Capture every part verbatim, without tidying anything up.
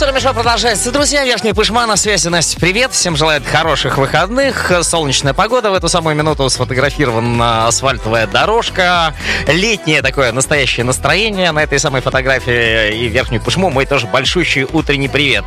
Соля Мишо продолжается. Друзья, Верхний Пышма на связи. Настя, привет. Всем желает хороших выходных. Солнечная погода. В эту самую минуту сфотографирована асфальтовая дорожка. Летнее такое настоящее настроение на этой самой фотографии. И Верхнюю Пышму мой тоже большущий утренний привет.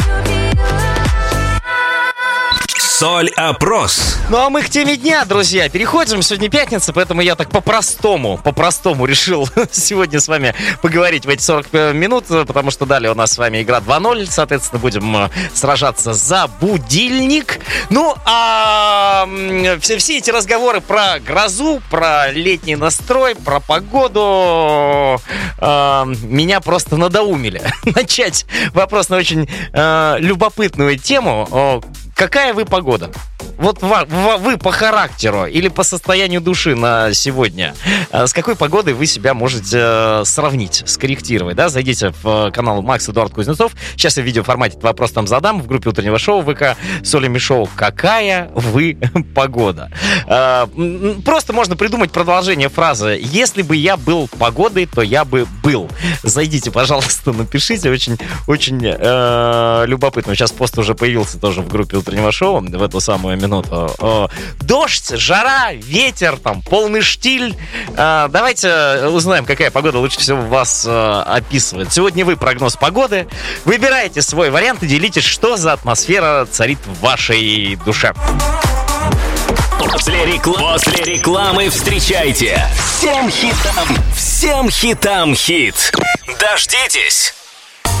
Соль-опрос. Ну а мы к теме дня, друзья, переходим. Сегодня пятница, поэтому я так по-простому, по-простому решил сегодня с вами поговорить в эти сорок минут, потому что далее у нас с вами игра два ноль, соответственно, будем сражаться за будильник. Ну, а все, все эти разговоры про грозу, про летний настрой, про погоду э, меня просто надоумили. Начать вопрос на очень э, любопытную тему. Какая вы погода? Вот вы по характеру или по состоянию души на сегодня, с какой погодой вы себя можете сравнить, скорректировать, да? Зайдите в канал Макс Эдуард Кузнецов. Сейчас я в видеоформате этот вопрос там задам в группе утреннего шоу ВК Соля Мишо. Какая вы погода? Просто можно придумать продолжение фразы: если бы я был погодой, то я бы был. Зайдите, пожалуйста, напишите. Очень, очень э, любопытно. Сейчас пост уже появился тоже в группе утреннего шоу в эту самую минуту. Дождь, жара, ветер, там, полный штиль. Давайте узнаем, какая погода лучше всего вас описывает. Сегодня вы прогноз погоды. Выбирайте свой вариант и делитесь, что за атмосфера царит в вашей душе. После, рекл... После рекламы встречайте всем хитам, всем хитам хит. Дождитесь.